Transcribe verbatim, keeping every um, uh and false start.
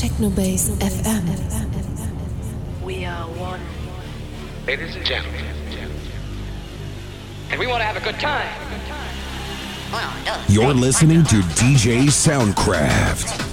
Technobase F M. We are one. Ladies and gentlemen. And we want to have a good time. You're listening to D J Soundcraft.